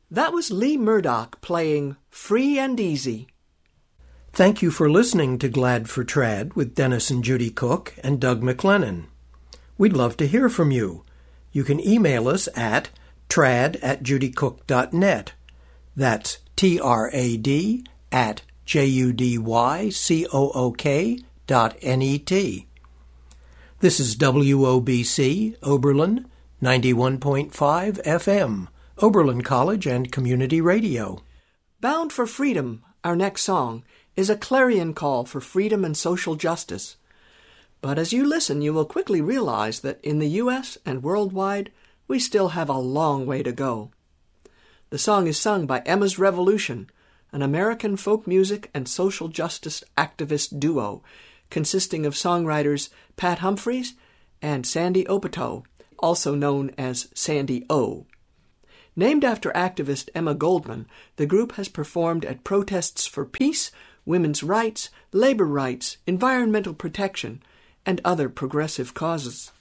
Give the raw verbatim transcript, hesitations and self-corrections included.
That was Lee Murdoch playing Free and Easy. Thank you for listening to Glad for Trad with Dennis and Judy Cook and Doug McLennan. We'd love to hear from you. You can email us at trad at judycook dot net. That's T R A D at J U D Y C O O K dot N E T. This is W O B C, Oberlin, ninety-one point five F M, Oberlin College and Community Radio. Bound for Freedom, our next song, is a clarion call for freedom and social justice. But as you listen, you will quickly realize that in the U S and worldwide, we still have a long way to go. The song is sung by Emma's Revolution, an American folk music and social justice activist duo consisting of songwriters Pat Humphries and Sandy Opatow, also known as Sandy O. Named after activist Emma Goldman, the group has performed at protests for peace, women's rights, labor rights, environmental protection, and other progressive causes.